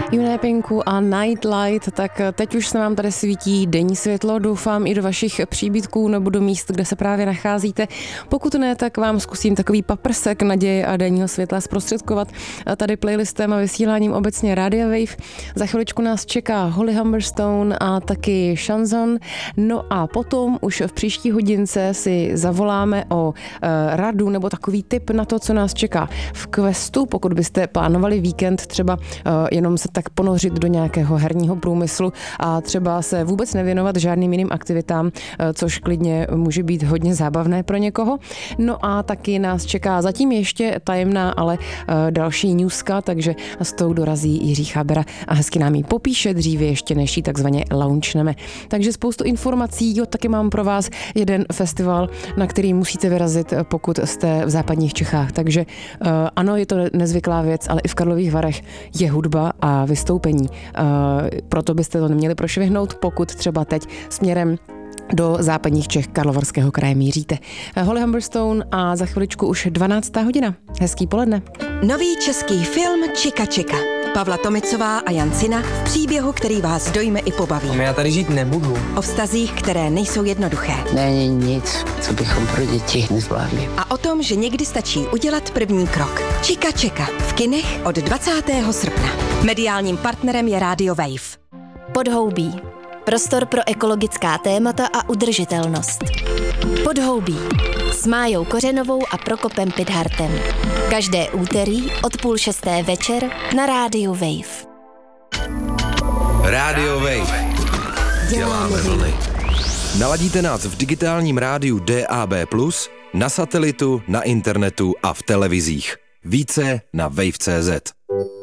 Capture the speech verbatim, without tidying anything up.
Junépinku a Nightlight, tak teď už se vám tady svítí denní světlo, doufám i do vašich příbytků nebo do míst, kde se právě nacházíte. Pokud ne, tak vám zkusím takový paprsek naděje a denního světla zprostředkovat tady playlistem a vysíláním obecně Radio Wave. Za chviličku nás čeká Holly Humberstone a taky Chanson. No a potom už v příští hodince si zavoláme o uh, radu nebo takový tip na to, co nás čeká v questu, pokud byste plánovali víkend třeba uh, jenom se tak ponořit do nějakého herního průmyslu a třeba se vůbec nevěnovat žádným jiným aktivitám, což klidně může být hodně zábavné pro někoho. No a taky nás čeká zatím ještě tajemná, ale další newska, takže s tou dorazí Jiří Chábera a hezky nám ji popíše dříve ještě, než ji takzvaně launchneme. Takže spoustu informací, jo, taky mám pro vás jeden festival, na který musíte vyrazit, pokud jste v západních Čechách. Takže ano, je to nezvyklá věc, ale i v Karlových Varech je hudba a vystoupení. Proto byste to neměli prošvihnout, pokud třeba teď směrem do západních Čech Karlovarského kraje míříte. Holly Humberstone a za chviličku už dvanáctá hodina. Hezký poledne. Nový český film Čika Čika. Pavla Tomicová a Jan Cina v příběhu, který vás dojme i pobaví. Já tady žít nebudu. O vztazích, které nejsou jednoduché. Není nic, co bychom pro děti nezvládli. A o tom, že někdy stačí udělat první krok. Čika Čika. V kinech od dvacátého srpna. Mediálním partnerem je Radio Wave. Podhoubí. Prostor pro ekologická témata a udržitelnost. Podhoubí. S Májou Kořenovou a Prokopem Pidhartem. Každé úterý od půl šesté večer na rádiu Wave. Radio Wave. Děláme vlny. Naladíte nás v digitálním rádiu D A B plus, na satelitu, na internetu a v televizích. Více na wave tečka cé zet.